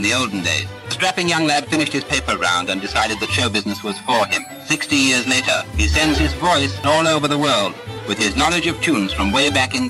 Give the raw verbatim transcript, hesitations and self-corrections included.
the olden days. The strapping young lad finished his paper round and decided that show business was for him. Sixty years later, he sends his voice all over the world with his knowledge of tunes from way back in